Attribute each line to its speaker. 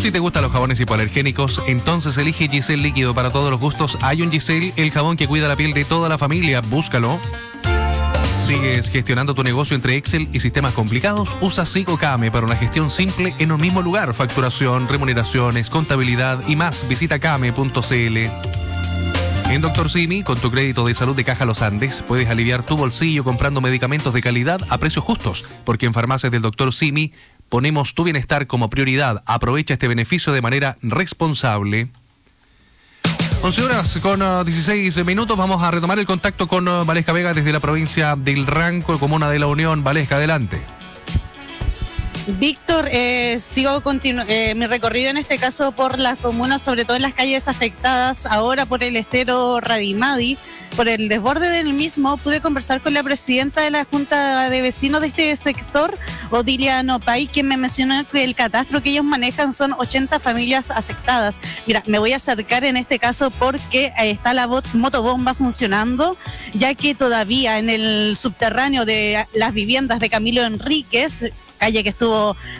Speaker 1: Si te gustan los jabones hipoalergénicos, entonces elige Giselle Líquido. Para todos los gustos hay un Giselle, el jabón que cuida la piel de toda la familia. Búscalo. ¿Sigues gestionando tu negocio entre Excel y sistemas complicados? Usa Psicocame para una gestión simple en un mismo lugar. Facturación, remuneraciones, contabilidad y más. Visita came.cl. En Dr. Simi, con tu crédito de salud de Caja Los Andes, puedes aliviar tu bolsillo comprando medicamentos de calidad a precios justos, porque en farmacias del Dr. Simi ponemos tu bienestar como prioridad. Aprovecha este beneficio de manera responsable. 11 horas con 16 minutos. Vamos a retomar el contacto con Valesca Vega desde la provincia del Ranco, comuna de La Unión. Valesca, adelante.
Speaker 2: Víctor, sigo mi recorrido en este caso por las comunas, sobre todo en las calles afectadas ahora por el estero Radimadi, por el desborde del mismo. Pude conversar con la presidenta de la Junta de Vecinos de este sector, Odilia Nopay, quien me mencionó que el catastro que ellos manejan son 80 familias afectadas. Mira, me voy a acercar en este caso porque está la motobomba funcionando, ya que todavía en el subterráneo de las viviendas de Camilo Enríquez, calle que estuvo